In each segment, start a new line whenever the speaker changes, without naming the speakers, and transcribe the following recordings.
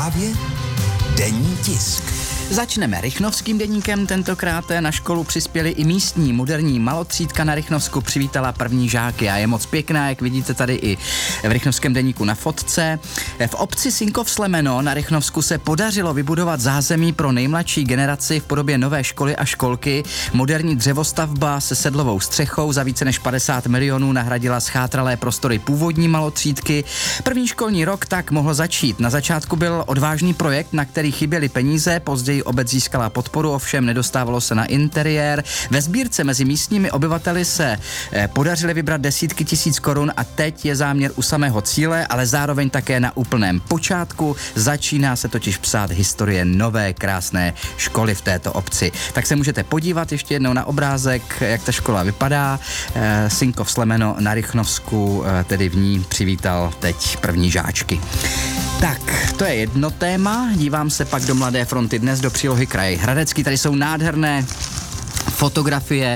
Právě denní tisk.
Začneme rychnovským deníkem, tentokrát na školu přispěli i místní. Moderní malotřídka na Rychnovsku přivítala první žáky a je moc pěkná, jak vidíte tady i v rychnovském deníku na fotce. V obci Sinkov-Slemeno na Rychnovsku se podařilo vybudovat zázemí pro nejmladší generaci v podobě nové školy a školky. Moderní dřevostavba se sedlovou střechou za více než 50 milionů nahradila schátralé prostory původní malotřídky. První školní rok tak mohl začít. Na začátku byl odvážný projekt, na který chyběly peníze, později obec získala podporu, ovšem nedostávalo se na interiér. Ve sbírce mezi místními obyvateli se podařily vybrat desítky tisíc korun a teď je záměr u samého cíle, ale zároveň také na úplném počátku. Začíná se totiž psát historie nové krásné školy v této obci. Tak se můžete podívat ještě jednou na obrázek, jak ta škola vypadá. Sinkov-Slemeno na Rychnovsku, tedy v ní přivítal teď první žáčky. Tak, to je jedno téma, dívám se pak do Mladé fronty dnes do přílohy Kraj Hradecký, tady jsou nádherné fotografie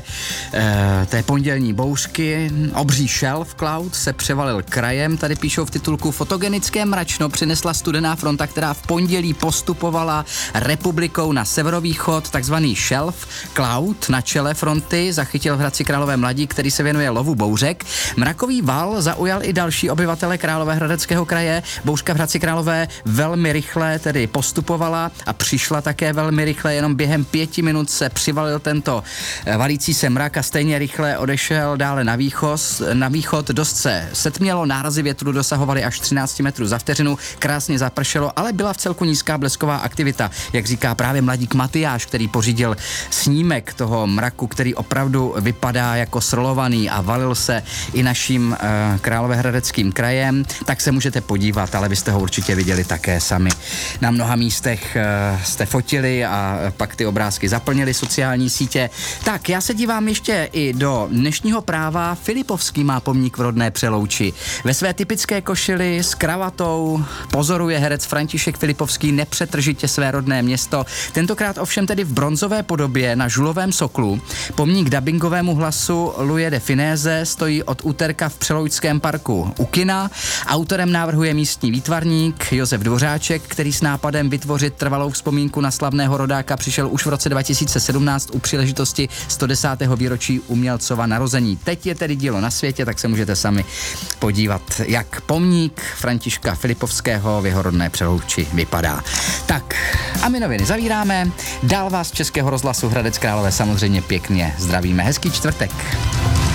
té pondělní bouřky. Obří šelf cloud se převalil krajem, tady píšou v titulku: fotogenické mračno přinesla studená fronta, která v pondělí postupovala republikou na severovýchod. Takzvaný šelf cloud na čele fronty zachytil v Hradci Králové mladík, který se věnuje lovu bouřek. Mrakový val zaujal i další obyvatele Královéhradeckého kraje. Bouřka v Hradci Králové velmi rychle tedy postupovala a přišla také velmi rychle, jenom během 5 minut se přivalil tento valící se mrak a stejně rychle odešel dále na východ. Dost se setmělo, nárazy větru dosahovaly až 13 metrů za vteřinu, krásně zapršelo, ale byla v celku nízká blesková aktivita, jak říká právě mladík Matyáš, který pořídil snímek toho mraku, který opravdu vypadá jako srolovaný a valil se i naším Královéhradeckým krajem, tak se můžete podívat, ale vy jste ho určitě viděli také sami. Na mnoha místech jste fotili a pak ty obrázky zaplnily sociální sítě. Tak, já se dívám ještě i do dnešního práva. Filipovský má pomník v rodné Přelouči. Ve své typické košili s kravatou pozoruje herec František Filipovský nepřetržitě své rodné město. Tentokrát ovšem tedy v bronzové podobě na žulovém soklu. Pomník dabingovému hlasu Louise de Finéze stojí od úterka v Přeloučském parku u kina. Autorem návrhu je místní výtvarník Josef Dvořáček, který s nápadem vytvořit trvalou vzpomínku na slavného rodáka přišel už v roce 2017 u příležitosti 110. výročí umělcova narození. Teď je tedy dílo na světě, tak se můžete sami podívat, jak pomník Františka Filipovského v jeho rodné Přelouči vypadá. Tak, a my noviny zavíráme. Dál vás z Českého rozhlasu Hradec Králové samozřejmě pěkně zdravíme. Hezký čtvrtek.